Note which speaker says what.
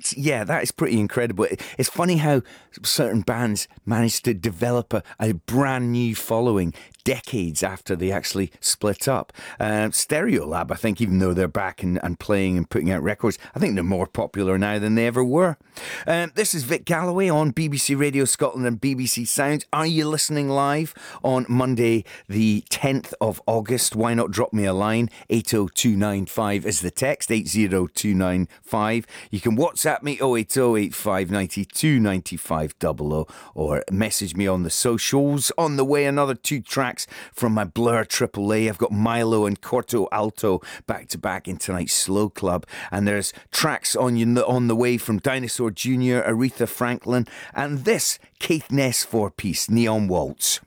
Speaker 1: that is pretty incredible. It's funny how certain bands manage to develop a brand new following decades after they actually split up. Stereolab, I think, even though they're back and playing and putting out records, I think they're more popular now than they ever were. This is Vic Galloway on BBC Radio Scotland and BBC Sounds. Are you listening live on Monday the 10th of August? Why not drop me a line? 80295 is the text, 80295. You can WhatsApp me 08085929500 or message me on the socials. On the way, another 2 tracks from my Blur AAA. I've got Milo and Corto Alto back to back in tonight's Slow Club, and there's tracks on the way from Dinosaur Jr., Aretha Franklin, and this Keith Ness 4-piece Neon Waltz.